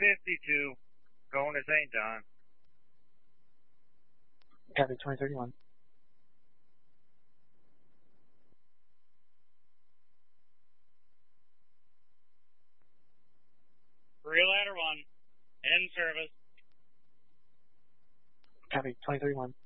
52, going to St. John. Copy 2031. Real Ladder 1, in service. Copy 2031.